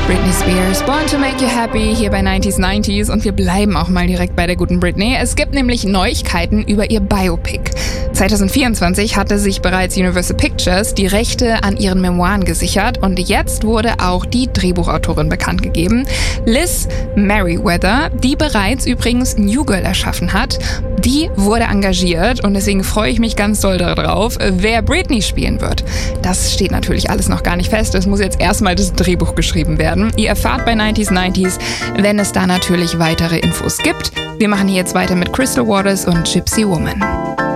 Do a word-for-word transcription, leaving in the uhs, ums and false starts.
Britney Spears, Born to Make You Happy, hier bei neunzig neunzig und wir bleiben auch mal direkt bei der guten Britney. Es gibt nämlich Neuigkeiten über ihr Biopic. zwanzig vierundzwanzig hatte sich bereits Universal Pictures die Rechte an ihren Memoiren gesichert und jetzt wurde auch die Drehbuchautorin bekannt gegeben, Liz Meriwether, die bereits übrigens New Girl erschaffen hat. Die wurde engagiert und deswegen freue ich mich ganz doll darauf, wer Britney spielen wird. Das steht natürlich alles noch gar nicht fest, es muss jetzt erstmal das Drehbuch geschrieben werden. Ihr erfahrt bei neunzig neunzig, wenn es da natürlich weitere Infos gibt. Wir machen hier jetzt weiter mit Crystal Waters und Gypsy Woman.